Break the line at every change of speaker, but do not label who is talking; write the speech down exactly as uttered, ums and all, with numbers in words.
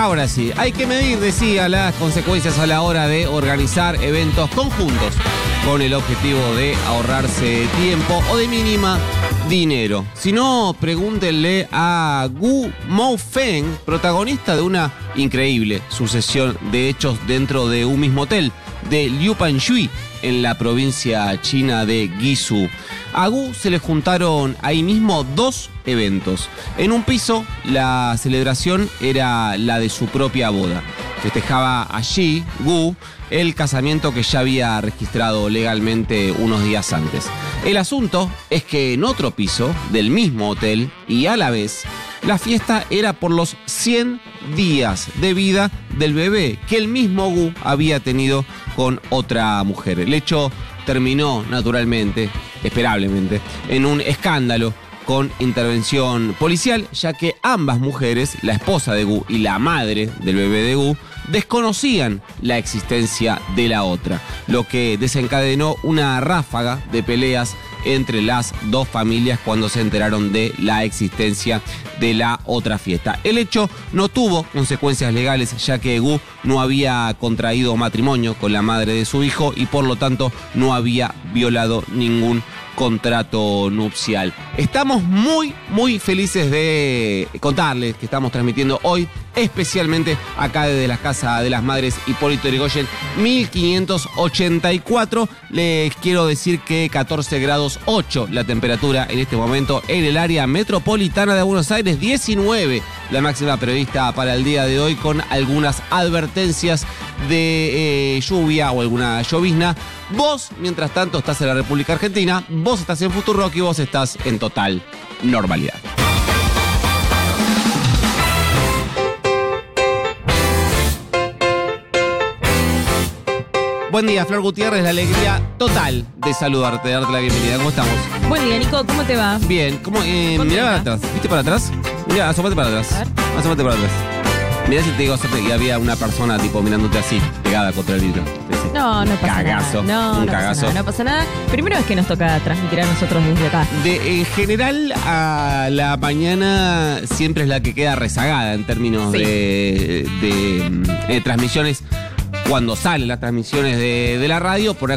Ahora sí, hay que medir, decía, las consecuencias a la hora de organizar eventos conjuntos con el objetivo de ahorrarse tiempo o de mínima dinero. Si no, pregúntenle a Gu Moufeng, protagonista de una increíble sucesión de hechos dentro de un mismo hotel de Liupanshui, en la provincia china de Guizhou. A Gu se le juntaron ahí mismo dos eventos. En un piso, la celebración era la de su propia boda. Festejaba allí, Gu, el casamiento que ya había registrado legalmente unos días antes. El asunto es que en otro piso del mismo hotel, y a la vez, la fiesta era por los cien días de vida del bebé que el mismo Gu había tenido con otra mujer. El hecho terminó, naturalmente, esperablemente, en un escándalo con intervención policial, ya que ambas mujeres, la esposa de Gu y la madre del bebé de Gu, desconocían la existencia de la otra, lo que desencadenó una ráfaga de peleas entre las dos familias cuando se enteraron de la existencia de la otra fiesta. El hecho no tuvo consecuencias legales, ya que Gu no había contraído matrimonio con la madre de su hijo y por lo tanto no había violado ningún contrato nupcial. Estamos muy, muy felices de contarles que estamos transmitiendo hoy, especialmente acá desde la Casa de las Madres Hipólito Yrigoyen mil quinientos ochenta y cuatro. Les quiero decir que catorce grados ocho la temperatura en este momento en el área metropolitana de Buenos Aires, diecinueve la máxima prevista para el día de hoy, con algunas advertencias de eh, lluvia o alguna llovizna. Vos, mientras tanto, estás en la República Argentina, vos estás en Futurock y vos estás en total normalidad. Buen día, Flor Gutiérrez, la alegría total de saludarte, de darte la bienvenida. ¿Cómo estamos?
Buen día, Nico, ¿cómo te va?
Bien, ¿cómo? Eh, mirá para atrás, ¿viste para atrás? Mirá, asómate para atrás. Asómate para atrás. Mirá si te digo que había una persona tipo mirándote así, pegada contra el vidrio.
No, no pasa
cagazo,
nada. No,
un
no
cagazo.
Pasa nada, no pasa nada. Primero es que nos toca transmitir a nosotros desde acá.
De, en general, a la mañana siempre es la que queda rezagada en términos sí. de, de, de, de transmisiones. Cuando salen las transmisiones de, de la radio, por